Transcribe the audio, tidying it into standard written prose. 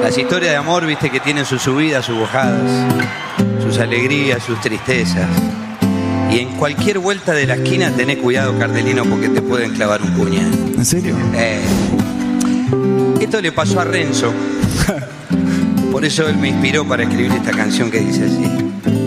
Las historias de amor, viste, que tienen sus subidas, sus bajadas, sus alegrías, sus tristezas. Y en cualquier vuelta de la esquina tenés cuidado, Cardelino, porque te pueden clavar un puñal. ¿En serio? Esto le pasó a Renzo. Por eso él me inspiró para escribir esta canción que dice así.